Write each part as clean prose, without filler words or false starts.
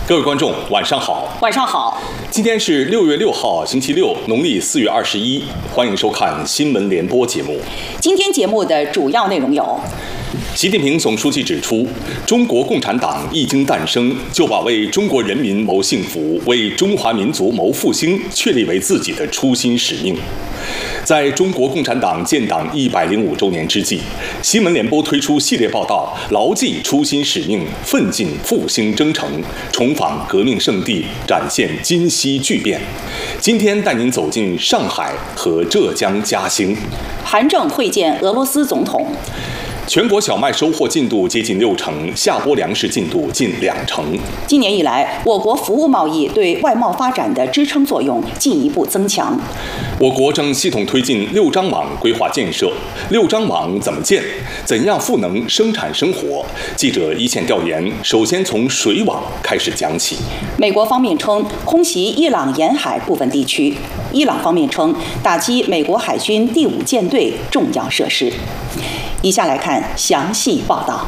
各位观众，晚上好。 晚上好。 今天是6月6号，星期六，农历4月21。欢迎收看新闻联播节目。 今天节目的主要内容有： 习近平总书记指出，中国共产党一经诞生，就把为中国人民谋幸福、为中华民族谋复兴确立为自己的初心使命。在中国共产党建党105周年之际，新闻联播推出系列报道，牢记初心使命，奋进复兴征程，重访革命圣地，展现今昔巨变。今天带您走进上海和浙江嘉兴。 韩正会见俄罗斯总统。 全国小麦收获进度接近60%，下播粮食进度近20%。 今年以来，我国服务贸易对外贸发展的支撑作用进一步增强。 我国正系统推进6张网规划建设。6张网怎么建？怎样赋能生产生活？记者一线调研，首先从水网开始讲起。 美国方面称空袭伊朗沿海部分地区，伊朗方面称打击美国海军第5舰队重要设施。以下来看详细报道。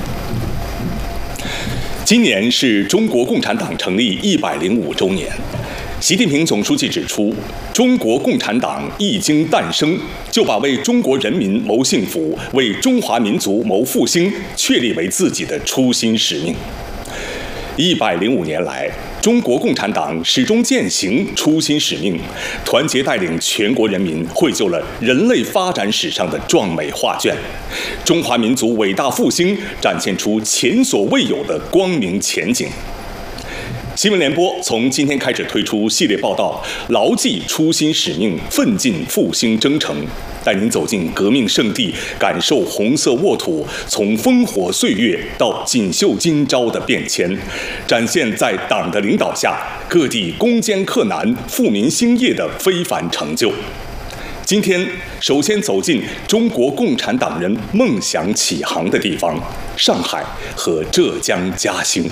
今年是中国共产党成立105周年。习近平总书记指出，中国共产党一经诞生，就把为中国人民谋幸福、为中华民族谋复兴确立为自己的初心使命。105年来，中国共产党始终践行初心使命，团结带领全国人民绘就了人类发展史上的壮美画卷，中华民族伟大复兴展现出前所未有的光明前景。新闻联播从今天开始推出系列报道，牢记初心使命，奋进复兴征程，带您走进革命圣地，感受红色沃土从烽火岁月到锦绣今朝的变迁，展现在党的领导下各地攻坚克难、富民兴业的非凡成就。今天首先走进中国共产党人梦想起航的地方——上海和浙江嘉兴。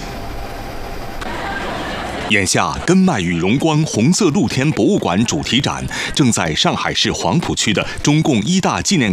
眼下，根麦与荣光红色露天博物馆主题展正在上海市黄浦区的中共1大纪念